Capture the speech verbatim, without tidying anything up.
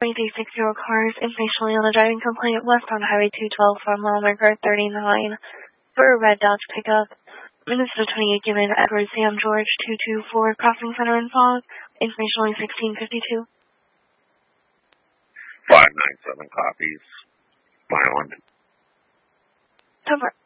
three sixty cars, informationally on the driving complaint west on Highway two twelve from mile marker thirty-nine for a red Dodge pickup. Minnesota twenty-eight given Edward Sam George two two four Crossing Center in Fog, informationally sixteen fifty-two. five nine seven copies. Myland. Over.